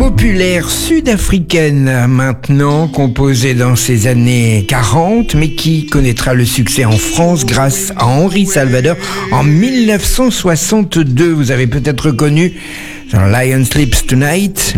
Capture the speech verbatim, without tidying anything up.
populaire sud-africaine maintenant, composée dans ces années quarante, mais qui connaîtra le succès en France grâce à Henri Salvador en mille neuf cent soixante-deux. Vous avez peut-être reconnu dans Lion Sleeps Tonight